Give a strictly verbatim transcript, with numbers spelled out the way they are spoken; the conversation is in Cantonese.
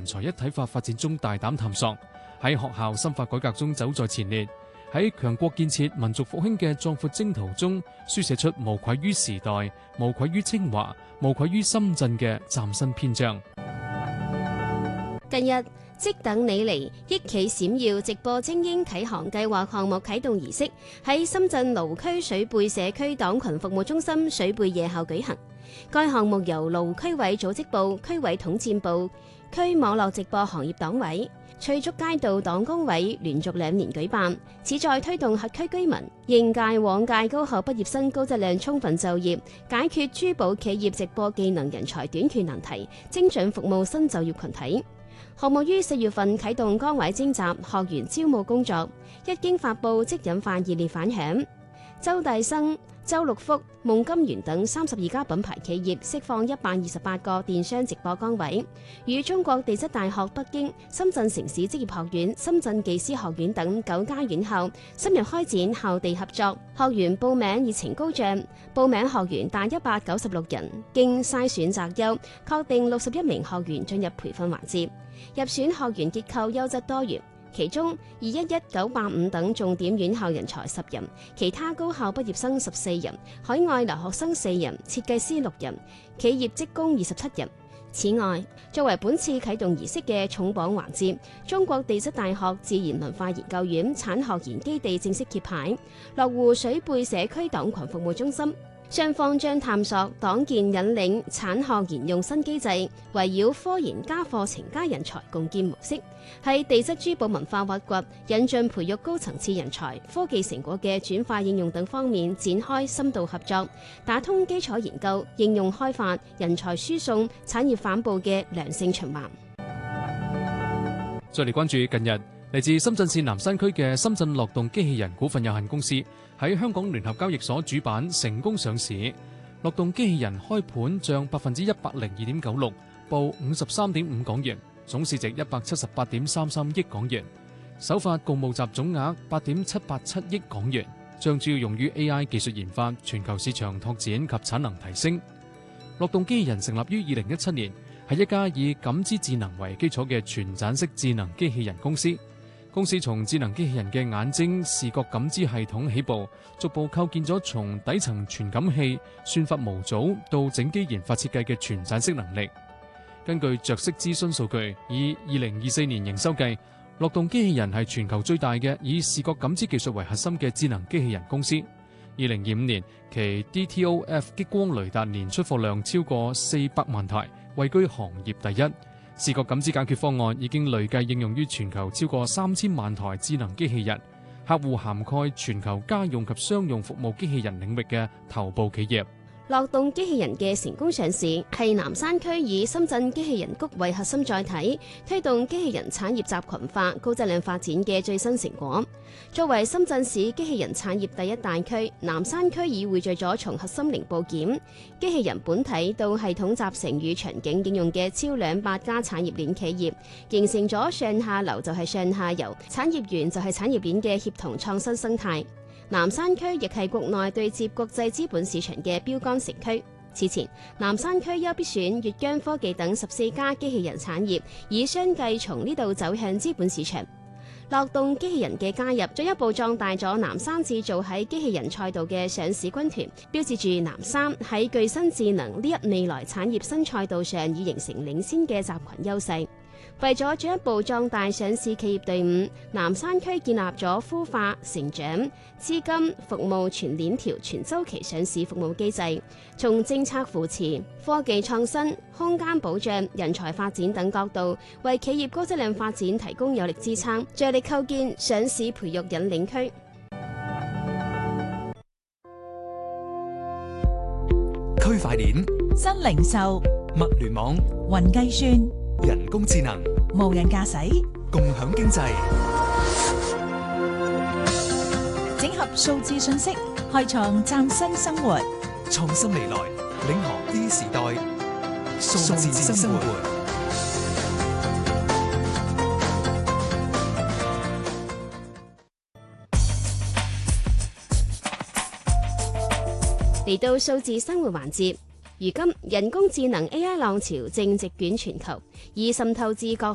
才一體化發展中大膽探索，喺學校深化改革中走在前列，喺強國建設、民族復興嘅壯闊征途中，書寫出無愧於時代、無愧於清華、無愧於深圳嘅嶄新篇章。 近日，即等你嚟，憶企閃耀直播精英啟航計劃項目啟動儀式喺深圳蘆區水貝社區黨群服務中心水貝夜校舉行。該項目由蘆區委組織部、區委統戰部、區網絡直播行業黨委、翠竹街道黨工委連續兩年舉辦，旨在推動轄區居民應屆往屆高校畢業生高質量充分就業，解決珠寶企業直播技能人才短缺難題，精準服務新就業群體。項目於四月份啟動崗位徵集、學員招募工作，一經發佈即引發熱烈反響。周大生、周六福、夢金源等三十二家品牌企業釋放一百二十八個電商直播崗位，與中國地質大學北京、深圳城市職業學院、深圳技師學院等九家院校深入開展校地合作。學員報名熱情高漲，報名學員達一百九十六人，經篩選擇優，確定六十一名學員進入培訓環節。入選學員結構優質多元，其中二一一九八五等重點院校人才十人，其他高校畢業生十四人，海外留學生四人，設計師六人，企業職工二十七人。此外，作為本次啟動儀式嘅重磅環節，中國地質大學自然文化研究院產學研基地正式揭牌，落戶水貝社區黨群服務中心。雙方將探索黨建引領產學研用新機制，圍繞科研加課程加人才共建模式，喺地質珠寶文化挖掘、引進培育高層次人才、科技成果嘅轉化應用等方面展開深度合作，打通基礎研究、應用開發、人才輸送、產業反哺嘅良性循環。 再嚟關注近日嚟自深圳市南山區嘅深圳樂動機器人股份有限公司喺香港聯合交易所主板成功上市。樂動機器人開盤漲百分之一百零二點九六，報五十三點五港元，總市值一百七十八點三三億港元，首發共募集總額八點七八七億港元，將主要用於 A I 技術研發、全球市場拓展及產能提升。樂動機器人成立於二零一七年，係一家以感知智能為基礎嘅全棧式智能機器人公司。公司從智能機器人嘅眼睛視覺感知系統起步，逐步構建咗從底層傳感器、算法模組到整機研發設計嘅全棧式能力。根據着色諮詢數據，以二零二四年營收計，樂動機器人係全球最大嘅以視覺感知技術為核心嘅智能機器人公司。二零二五年，其 D T O F 激光雷達年出貨量超過四百萬台，位居行業第一。視覺感知解決方案已經累計應用於全球超過三千萬台智能機器人，客戶涵蓋全球家用及商用服務機器人領域嘅頭部企業。 樂動機器人嘅成功上市，係南山區以深圳機器人谷為核心載體，推動機器人產業集群化、高質量發展嘅最新成果。作為深圳市機器人產業第一大區，南山區已匯聚咗從核心零部件、機器人本體到系統集成與場景應用嘅超兩百家產業鏈企業，形成咗上下游就係上下游、產業園就係產業鏈嘅協同創新生態。南山區亦係國內對接國際資本市場嘅標杆城區。此前，南山區優必選、粵江科技等十四家機器人產業已相繼從呢度走向資本市場。樂動機器人嘅加入，進一步壯大咗南山製造喺機器人賽道嘅上市軍團，標誌住南山喺具身智能呢一未來產業新賽道上已形成領先嘅集群優勢。為咗進一步壯大上市企業隊伍，南山區建立咗孵化、成長、資金、服務全鏈條、全周期上市服務機制，從政策扶持、科技創新、空間保障、人才發展等角度，為企業高質量發展提供有力支撐，着力構建上市培育引領區。 區塊鏈、 新零售、 物聯網、 雲計算、 人工智能、 無人駕駛、 共享經濟， 整合數字信息，開創嶄新生活。 創新未來，領航 D 時代，數字生活。 嚟到數字生活環節。如今人工智能 A I 浪潮正席捲全球，已滲透至各